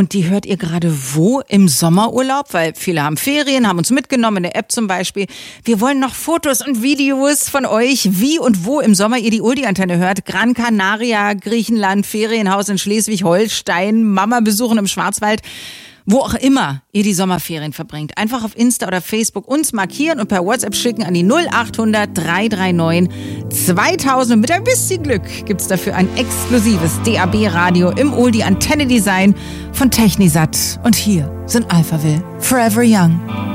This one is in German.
und die hört ihr gerade wo? Im Sommerurlaub? Weil viele haben Ferien, haben uns mitgenommen, in der App zum Beispiel. Wir wollen noch Fotos und Videos von euch, wie und wo im Sommer ihr die Oldie-Antenne hört. Gran Canaria, Griechenland, Ferienhaus in Schleswig-Holstein, Mama besuchen im Schwarzwald. Wo auch immer ihr die Sommerferien verbringt. Einfach auf Insta oder Facebook uns markieren und per WhatsApp schicken an die 0800 339 2000. Und mit ein bisschen Glück gibt's dafür ein exklusives DAB-Radio im Oldie-Antenne-Design von Technisat. Und hier sind Alphaville, Forever Young.